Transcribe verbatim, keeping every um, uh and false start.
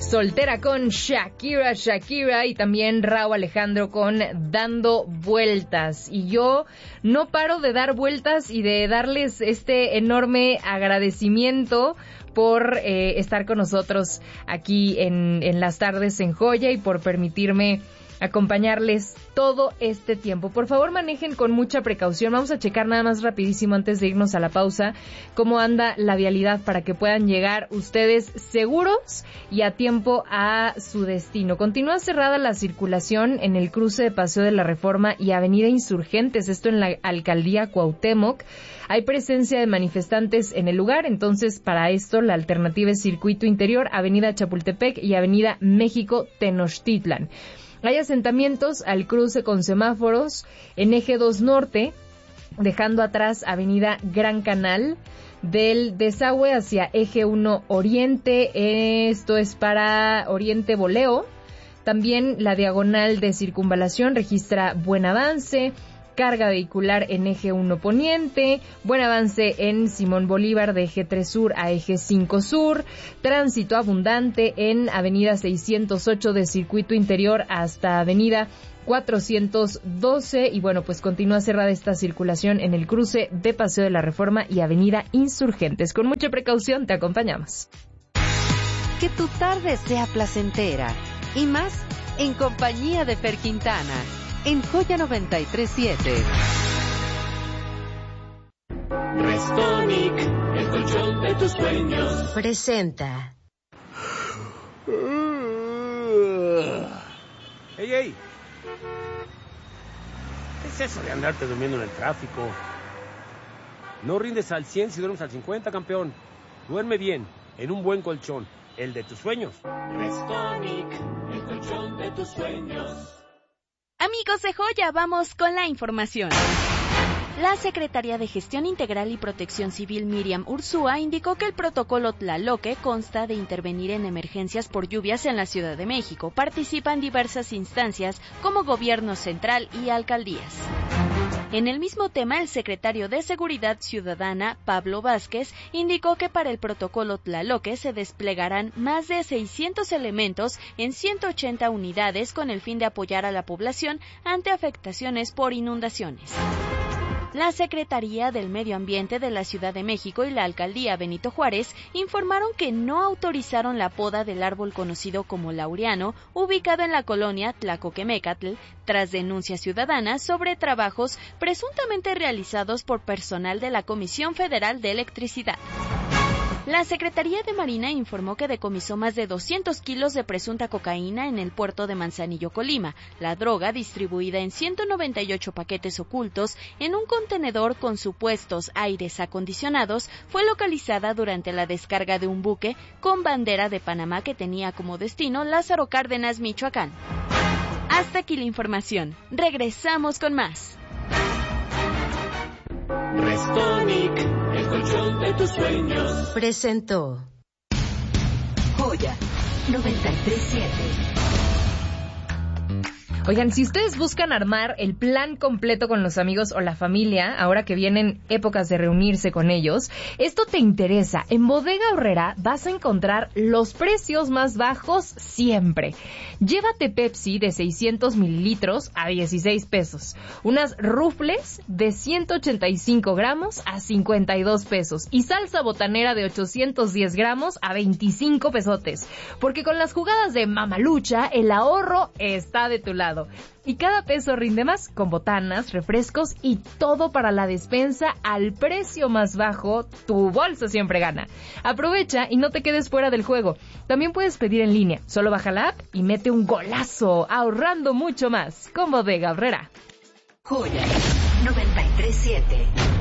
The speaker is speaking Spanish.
Soltera con Shakira, Shakira y también Rauw Alejandro con Dando Vueltas. Y yo no paro de dar vueltas y de darles este enorme agradecimiento por eh, estar con nosotros aquí en, en las tardes en Joya y por permitirme acompañarles todo este tiempo. Por favor, manejen con mucha precaución. Vamos a checar nada más rapidísimo antes de irnos a la pausa cómo anda la vialidad para que puedan llegar ustedes seguros y a tiempo a su destino. Continúa cerrada la circulación en el cruce de Paseo de la Reforma y Avenida Insurgentes, esto en la Alcaldía Cuauhtémoc. Hay presencia de manifestantes en el lugar, entonces para esto la alternativa es Circuito Interior, Avenida Chapultepec y Avenida México Tenochtitlan. Hay asentamientos al cruce con semáforos en Eje dos Norte, dejando atrás Avenida Gran Canal, del desagüe hacia Eje uno Oriente, esto es para Oriente Boleo. También la diagonal de circunvalación registra buen avance. Carga vehicular en Eje uno Poniente, buen avance en Simón Bolívar de Eje tres Sur a Eje cinco Sur, tránsito abundante en Avenida seiscientos ocho de Circuito Interior hasta Avenida cuatrocientos doce y bueno, pues continúa cerrada esta circulación en el cruce de Paseo de la Reforma y Avenida Insurgentes. Con mucha precaución te acompañamos. Que tu tarde sea placentera y más en compañía de Fer Quintana. En Joya noventa y tres punto siete. Restonic, el colchón de tus sueños. Presenta. ¡Ey, ey! ¿Qué es eso de andarte durmiendo en el tráfico? No rindes al cien si duermes al cincuenta, campeón. Duerme bien, en un buen colchón, el de tus sueños. Restonic, el colchón de tus sueños. Amigos de Joya, vamos con la información. La Secretaría de Gestión Integral y Protección Civil Miriam Urzúa indicó que el protocolo Tlaloque consta de intervenir en emergencias por lluvias en la Ciudad de México. Participan diversas instancias como Gobierno Central y alcaldías. En el mismo tema, el secretario de Seguridad Ciudadana, Pablo Vázquez, indicó que para el protocolo Tlaloque se desplegarán más de seiscientos elementos en ciento ochenta unidades con el fin de apoyar a la población ante afectaciones por inundaciones. La Secretaría del Medio Ambiente de la Ciudad de México y la Alcaldía Benito Juárez informaron que no autorizaron la poda del árbol conocido como laureano, ubicado en la colonia Tlacoquemecatl, tras denuncias ciudadanas sobre trabajos presuntamente realizados por personal de la Comisión Federal de Electricidad. La Secretaría de Marina informó que decomisó más de doscientos kilos de presunta cocaína en el puerto de Manzanillo, Colima. La droga, distribuida en ciento noventa y ocho paquetes ocultos en un contenedor con supuestos aires acondicionados, fue localizada durante la descarga de un buque con bandera de Panamá que tenía como destino Lázaro Cárdenas, Michoacán. Hasta aquí la información. Regresamos con más. Restonic, el colchón de tus sueños. Presentó Joya noventa y tres punto siete. Oigan, si ustedes buscan armar el plan completo con los amigos o la familia, ahora que vienen épocas de reunirse con ellos, esto te interesa. En Bodega Aurrera vas a encontrar los precios más bajos siempre. Llévate Pepsi de seiscientos mililitros a dieciséis pesos. Unas rufles de ciento ochenta y cinco gramos a cincuenta y dos pesos. Y salsa botanera de ochocientos diez gramos a veinticinco pesotes. Porque con las jugadas de Mamalucha, el ahorro está de tu lado. Y cada peso rinde más con botanas, refrescos y todo para la despensa al precio más bajo. Tu bolsa siempre gana. Aprovecha y no te quedes fuera del juego. También puedes pedir en línea. Solo baja la app y mete un golazo, ahorrando mucho más con Bodega Aurrera. Joya noventa y tres punto siete.